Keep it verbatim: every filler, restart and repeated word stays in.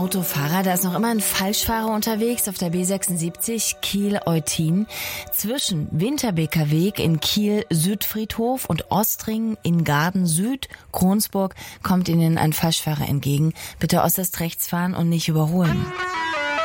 Autofahrer, da ist noch immer ein Falschfahrer unterwegs auf der B sechsundsiebzig Kiel-Eutin. Zwischen Winterbeker Weg in Kiel-Südfriedhof und Ostring in Garden-Süd, Kronsburg, kommt Ihnen ein Falschfahrer entgegen. Bitte äußerst rechts fahren und nicht überholen.